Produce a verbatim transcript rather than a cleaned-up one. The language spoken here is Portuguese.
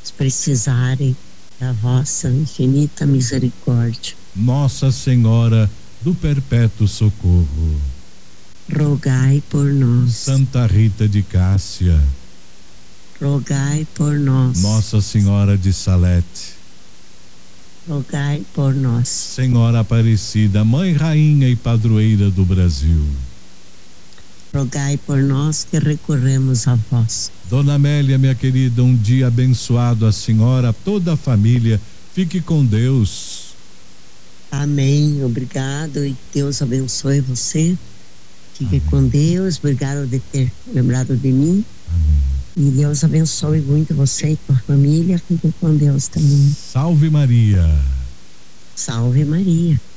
se precisarem da vossa infinita misericórdia. Nossa Senhora do Perpétuo Socorro, rogai por nós. Santa Rita de Cássia, rogai por nós. Nossa Senhora de Salete, rogai por nós. Senhora Aparecida, Mãe, Rainha e Padroeira do Brasil, rogai por nós que recorremos a vós. Dona Amélia, minha querida, um dia abençoado a senhora, toda a família, fique com Deus. Amém, obrigado e Deus abençoe você. Fique Amém. Com Deus, obrigado de ter lembrado de mim. Amém. E Deus abençoe muito você e tua família. Fique com Deus também. Salve Maria. Salve Maria.